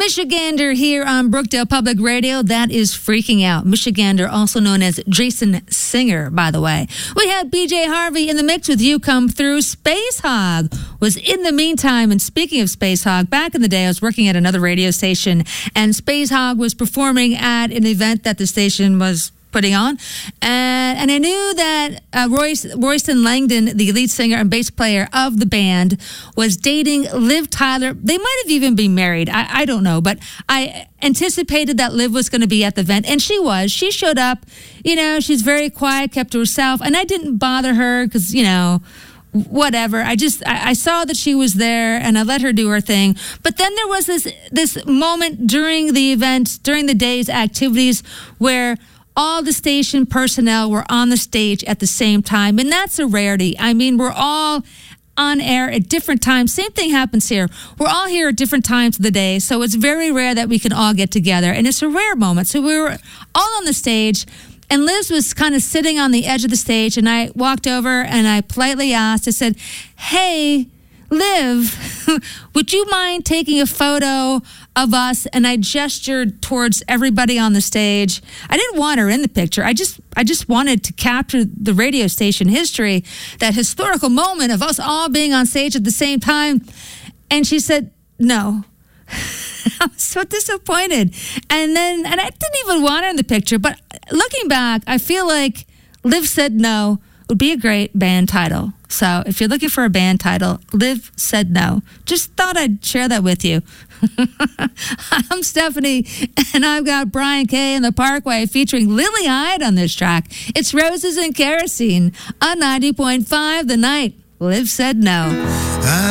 Michigander here on Brookdale Public Radio. That is Freaking Out. Michigander, also known as Jason Singer, by the way. We had BJ Harvey in the mix with You Come Through. Space Hog was in the meantime. And speaking of Space Hog, back in the day, I was working at another radio station, and Space Hog was performing at an event that the station was putting on. And I knew that Royston Langdon, the lead singer and bass player of the band, was dating Liv Tyler. They might have even been married. I don't know. But I anticipated that Liv was going to be at the event. And she was. She showed up. You know, she's very quiet, kept to herself. And I didn't bother her because, you know, whatever. I saw that she was there and I let her do her thing. But then there was this moment during the event, during the day's activities, where all the station personnel were on the stage at the same time. And that's a rarity. I mean, we're all on air at different times. Same thing happens here. We're all here at different times of the day. So it's very rare that we can all get together. And it's a rare moment. So we were all on the stage, and Liz was kind of sitting on the edge of the stage. And I walked over and I politely asked, I said, "Hey, Liv, would you mind taking a photo of us?" And I gestured towards everybody on the stage. I didn't want her in the picture. I just wanted to capture the radio station history, that historical moment of us all being on stage at the same time. And she said, "No." I was so disappointed. And I didn't even want her in the picture. But looking back, I feel like Liv Said No would be a great band title. So if you're looking for a band title, Liv Said No. Just thought I'd share that with you. I'm Stephanie, and I've got Brian Kay in the Parkway featuring Lily Hyde on this track. It's Roses and Kerosene on 90.5 The Night. Liv Said No.